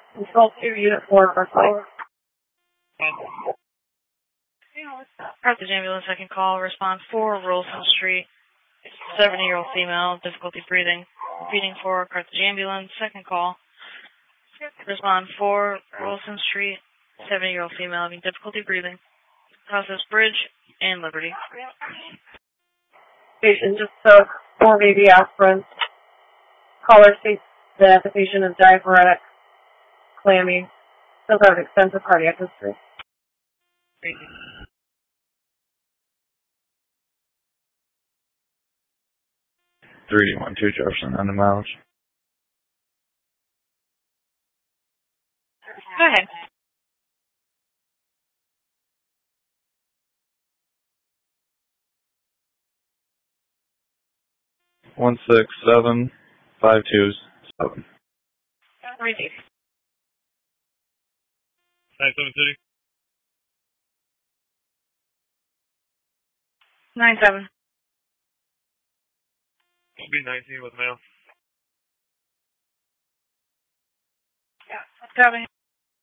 Control 2, Unit 4, Berkeley. Carthage Ambulance, second call. Response 4, Rolson Street. 70-year-old female, difficulty breathing. Repeating 4, Carthage Ambulance, second call. Response 4, Rolson Street. 70-year-old female having difficulty breathing. Process Bridge and Liberty. Patient just took 4 baby aspirin. Caller states that the patient is diaphoretic, clammy, does have an extensive cardiac history. 3D12 Jefferson, under mileage. Go ahead. One 167-527. Repeat. 973. 97. B19 with mail. Copy.